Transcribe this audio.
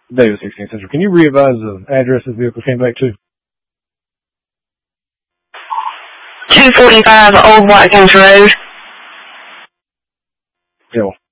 Davis 16 Central. Can you re-advise the address the vehicle came back to? 245 Old Watkins Road. Yeah.